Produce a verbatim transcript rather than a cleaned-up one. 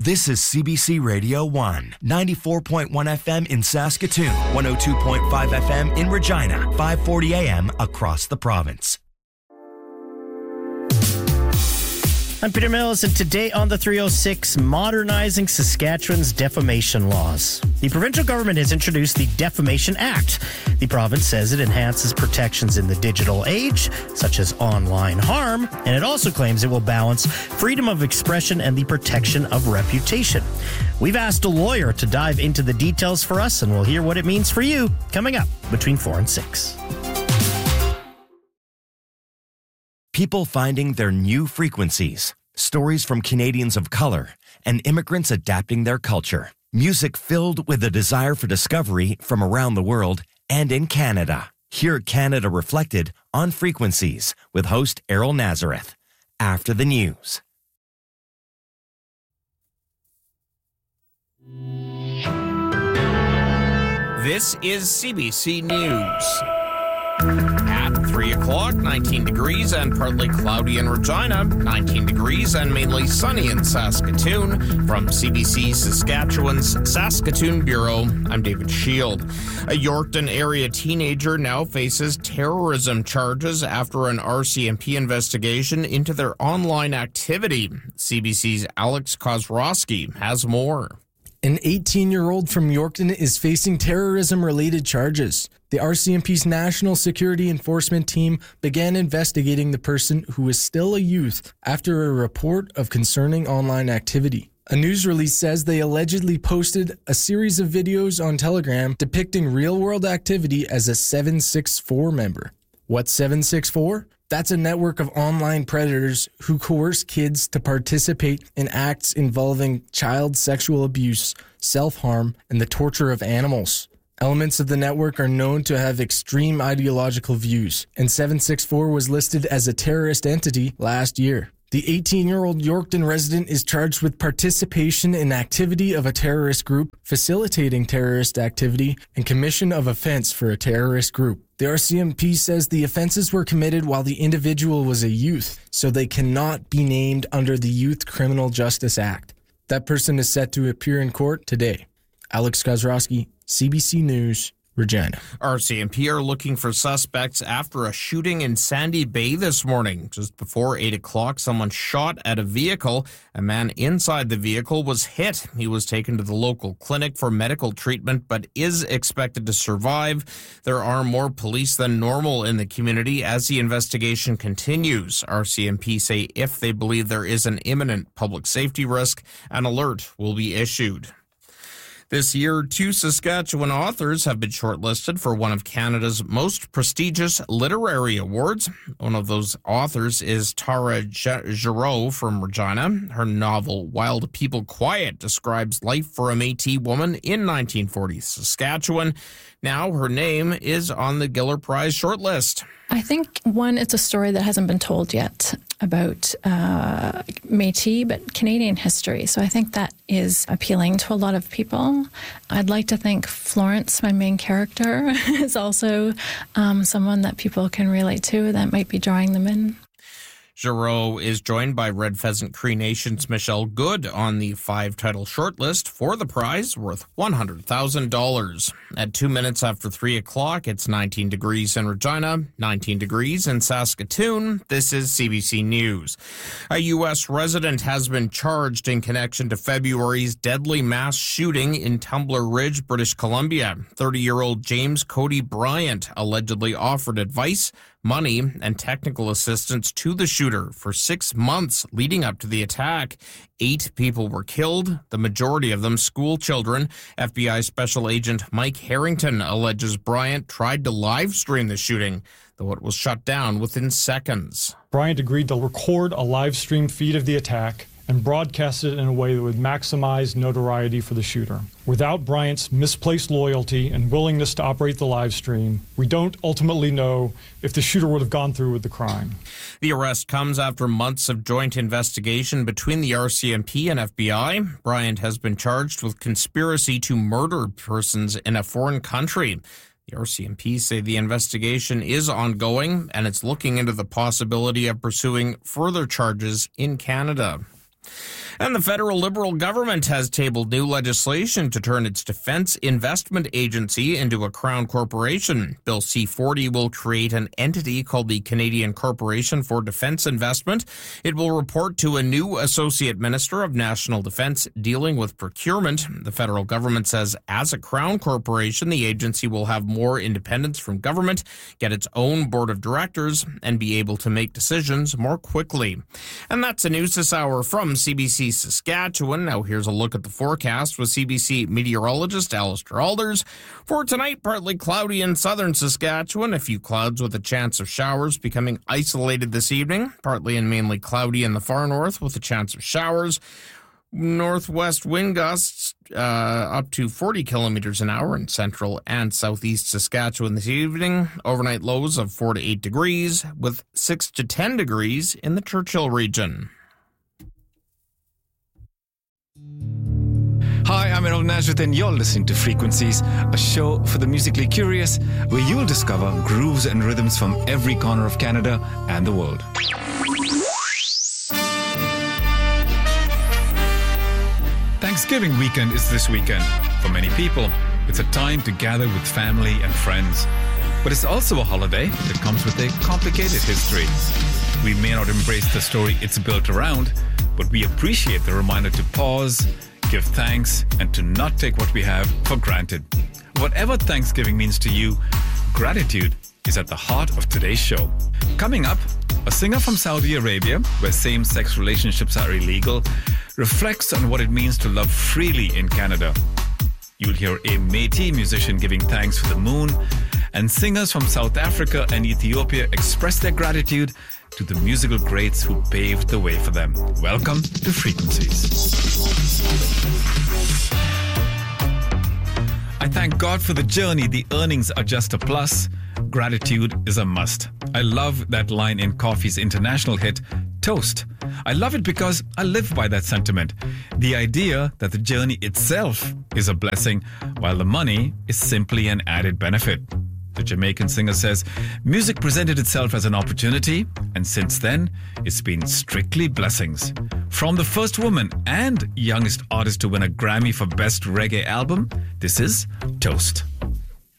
This is C B C Radio one, ninety-four point one F M in Saskatoon, one oh two point five F M in Regina, five forty A M across the province. I'm Peter Mills, and today on the three oh six, modernizing Saskatchewan's defamation laws. The provincial government has introduced the Defamation Act. The province says it enhances protections in the digital age, such as online harm, and it also claims it will balance freedom of expression and the protection of reputation. We've asked a lawyer to dive into the details for us, and we'll hear what it means for you coming up between four and six. People finding their new frequencies, stories from Canadians of color, and immigrants adapting their culture. Music filled with a desire for discovery from around the world and in Canada. Hear Canada Reflected on Frequencies with host Errol Nazareth. After the news. This is C B C News. At three o'clock, nineteen degrees and partly cloudy in Regina, nineteen degrees and mainly sunny in Saskatoon. From C B C Saskatchewan's Saskatoon Bureau, I'm David Shield. A Yorkton area teenager now faces terrorism charges after an R C M P investigation into their online activity. C B C's Alex Kozrowski has more. An eighteen-year-old from Yorkton is facing terrorism-related charges. The R C M P's National Security Enforcement Team began investigating the person who is still a youth after a report of concerning online activity. A news release says they allegedly posted a series of videos on Telegram depicting real-world activity as a seven six four member. What's seven six four? That's a network of online predators who coerce kids to participate in acts involving child sexual abuse, self-harm, and the torture of animals. Elements of the network are known to have extreme ideological views, and seven six four was listed as a terrorist entity last year. The eighteen-year-old Yorkton resident is charged with participation in activity of a terrorist group, facilitating terrorist activity, and commission of offense for a terrorist group. The R C M P says the offenses were committed while the individual was a youth, so they cannot be named under the Youth Criminal Justice Act. That person is set to appear in court today. Alex Kozrowski, C B C News, Regina. R C M P are looking for suspects after a shooting in Sandy Bay this morning. Just before eight o'clock, someone shot at a vehicle. A man inside the vehicle was hit. He was taken to the local clinic for medical treatment, but is expected to survive. There are more police than normal in the community as the investigation continues. R C M P say if they believe there is an imminent public safety risk, an alert will be issued. This year, two Saskatchewan authors have been shortlisted for one of Canada's most prestigious literary awards. One of those authors is Tara Giroux from Regina. Her novel, Wild People Quiet, describes life for a Métis woman in nineteen forties Saskatchewan. Now her name is on the Giller Prize shortlist. I think, one, it's a story that hasn't been told yet about uh, Métis, but Canadian history. So I think that is appealing to a lot of people. I'd like to think Florence, my main character, is also um, someone that people can relate to that might be drawing them in. Giroux is joined by Red Pheasant Cree Nation's Michelle Good on the five-title shortlist for the prize worth one hundred thousand dollars. At two minutes after three o'clock, it's nineteen degrees in Regina, nineteen degrees in Saskatoon. This is C B C News. A U S resident has been charged in connection to February's deadly mass shooting in Tumbler Ridge, British Columbia. thirty-year-old James Cody Bryant allegedly offered advice, money, and technical assistance to the shooter for six months leading up to the attack. Eight people were killed, the majority of them school children. F B I Special Agent Mike Harrington alleges Bryant tried to live stream the shooting, though it was shut down within seconds. Bryant agreed to record a live stream feed of the attack and broadcast it in a way that would maximize notoriety for the shooter. Without Bryant's misplaced loyalty and willingness to operate the live stream, we don't ultimately know if the shooter would have gone through with the crime. The arrest comes after months of joint investigation between the R C M P and F B I. Bryant has been charged with conspiracy to murder persons in a foreign country. The R C M P say the investigation is ongoing and it's looking into the possibility of pursuing further charges in Canada. And the federal Liberal government has tabled new legislation to turn its Defence Investment Agency into a Crown corporation. Bill C forty will create an entity called the Canadian Corporation for Defence Investment. It will report to a new Associate Minister of National Defence dealing with procurement. The federal government says as a Crown corporation, the agency will have more independence from government, get its own board of directors, and be able to make decisions more quickly. And that's the news this hour from C B C Saskatchewan. Now here's a look at the forecast with C B C meteorologist Alistair Alders. For tonight, partly cloudy in southern Saskatchewan, a few clouds with a chance of showers becoming isolated this evening, partly and mainly cloudy in the far north with a chance of showers. Northwest wind gusts uh, up to forty kilometers an hour in central and southeast Saskatchewan this evening. Overnight lows of four to eight degrees with six to ten degrees in the Churchill region. Hi, I'm Errol Nazareth and you're listening to Frequencies, a show for the musically curious where you'll discover grooves and rhythms from every corner of Canada and the world. Thanksgiving weekend is this weekend. For many people, it's a time to gather with family and friends. But it's also a holiday that comes with a complicated history. We may not embrace the story it's built around, but we appreciate the reminder to pause, give thanks, and to not take what we have for granted. Whatever Thanksgiving means to you, gratitude is at the heart of today's show. Coming up, a singer from Saudi Arabia, where same-sex relationships are illegal, reflects on what it means to love freely in Canada. You'll hear a Métis musician giving thanks for the moon, and singers from South Africa and Ethiopia express their gratitude to the musical greats who paved the way for them. Welcome to Frequencies. I thank God for the journey. The earnings are just a plus. Gratitude is a must. I love that line in Coffee's international hit, Toast. I love it because I live by that sentiment. The idea that the journey itself is a blessing, while the money is simply an added benefit. The Jamaican singer says, music presented itself as an opportunity, and since then, it's been strictly blessings. From the first woman and youngest artist to win a Grammy for Best Reggae Album, this is Toast.